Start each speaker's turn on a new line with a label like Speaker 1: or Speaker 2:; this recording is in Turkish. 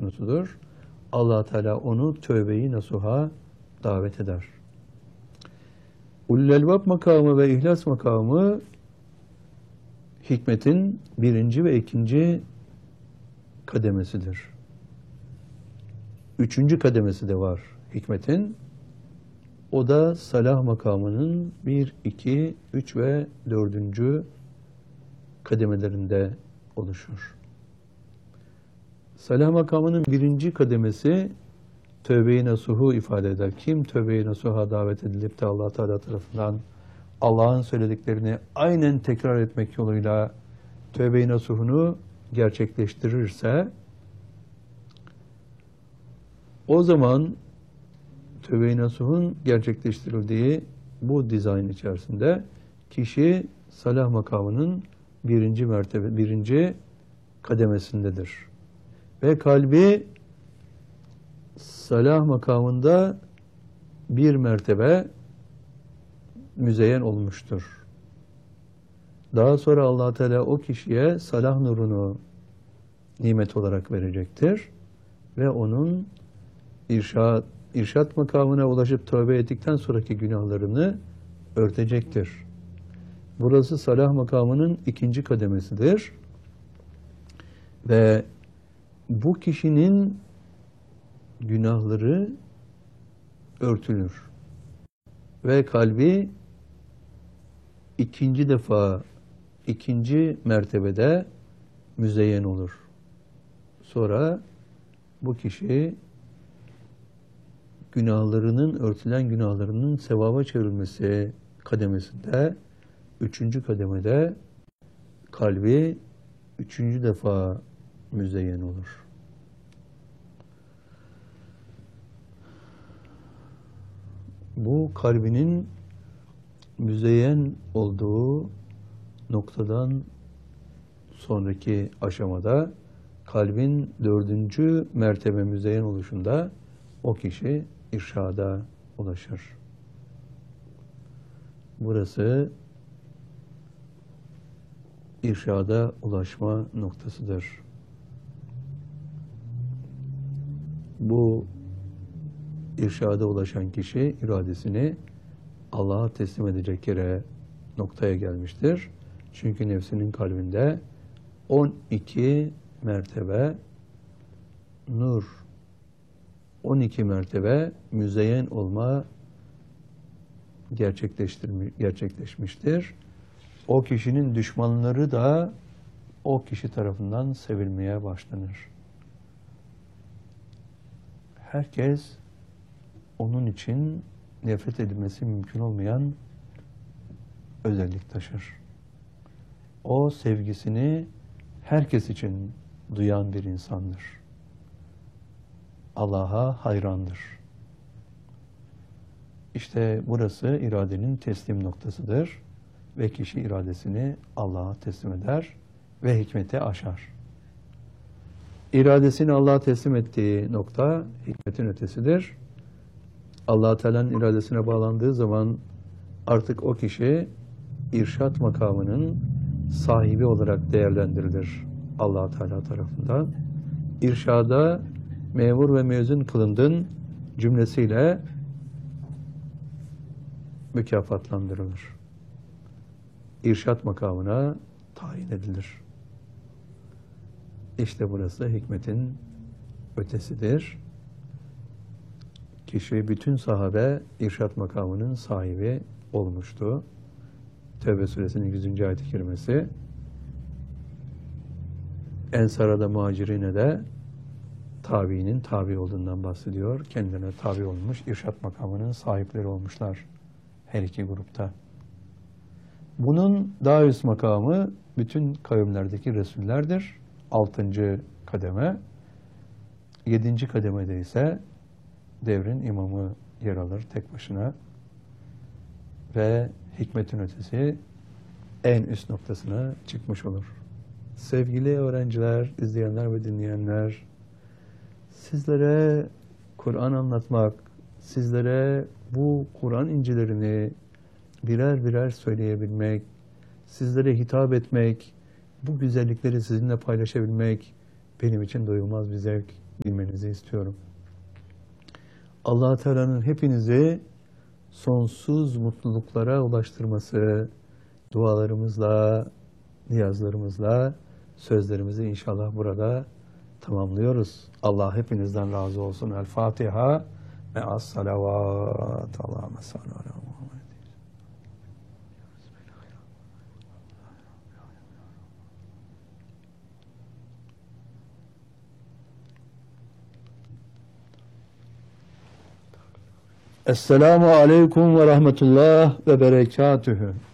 Speaker 1: konusudur. Allah Teala onu tövbe-i nasuha davet eder. Ulul elbab makamı ve ihlas makamı hikmetin birinci ve ikinci kademesidir. Üçüncü kademesi de var hikmetin. O da salah makamının 1, 2, 3 ve 4. kademelerinde oluşur. Salah makamının birinci kademesi tövbe-i nasuhu ifade eder. Kim tövbe-i nasuha davet edilip de Allah Teala tarafından Allah'ın söylediklerini aynen tekrar etmek yoluyla tövbe-i nasuhunu gerçekleştirirse, o zaman tövbe-i nasuhun gerçekleştirildiği bu dizayn içerisinde kişi salah makamının birinci kademesindedir. Ve kalbi salah makamında bir mertebe müzeyyen olmuştur. Daha sonra Allah Teala o kişiye salah nurunu nimet olarak verecektir ve onun irşat makamına ulaşıp tövbe ettikten sonraki günahlarını örtecektir. Burası salah makamının ikinci kademesidir. Ve bu kişinin günahları örtülür. Ve kalbi ikinci mertebede müzeyyen olur. Sonra bu kişi örtülen günahlarının sevaba çevrilmesi kademesinde, üçüncü kademede kalbi üçüncü defa müzeyyen olur. Bu kalbinin müzeyyen olduğu noktadan sonraki aşamada kalbin 4. mertebe müzeyyen oluşunda o kişi irşada ulaşır. Burası irşada ulaşma noktasıdır. Bu irşada ulaşan kişi iradesini Allah'a teslim edecek noktaya gelmiştir. Çünkü nefsinin kalbinde 12 mertebe nur, 12 mertebe müzeyyen olma gerçekleşmiştir. O kişinin düşmanları da o kişi tarafından sevilmeye başlanır. Herkes onun için nefret edilmesi mümkün olmayan özellik taşır. O sevgisini herkes için duyan bir insandır. Allah'a hayrandır. İşte burası iradenin teslim noktasıdır ve kişi iradesini Allah'a teslim eder ve hikmete aşar. İradesini Allah'a teslim ettiği nokta hikmetin ötesidir. Allah Teala'nın iradesine bağlandığı zaman artık o kişi irşat makamının sahibi olarak değerlendirilir Allah Teala tarafından. İrşada memur ve mezun kılındın cümlesiyle mükafatlandırılır. İrşat makamına tayin edilir. İşte burası hikmetin ötesidir. Kişi, bütün sahabe irşat makamının sahibi olmuştu. Tevbe suresinin 100. ayet-i kerimesi. Ensar'a da muhacirine de tabiinin tabi olduğundan bahsediyor. Kendilerine tabi olmuş, irşat makamının sahipleri olmuşlar her iki grupta. Bunun daha üst makamı bütün kavimlerdeki Resullerdir. 6. kademe. 7. kademede ise devrin imamı yer alır tek başına. Ve hikmetin ötesi en üst noktasına çıkmış olur. Sevgili öğrenciler, izleyenler ve dinleyenler, sizlere Kur'an anlatmak, sizlere bu Kur'an incilerini birer birer söyleyebilmek, sizlere hitap etmek, bu güzellikleri sizinle paylaşabilmek benim için doyulmaz bir zevk. bilmenizi istiyorum. Allah Teala'nın hepinizi sonsuz mutluluklara ulaştırması, dualarımızla, niyazlarımızla, sözlerimizi inşallah burada tamamlıyoruz. Allah hepinizden razı olsun. El Fatiha ve as-salavat. Allahümme salli ala Muhammed. Esselamu aleyküm ve rahmetullah ve berekatühü.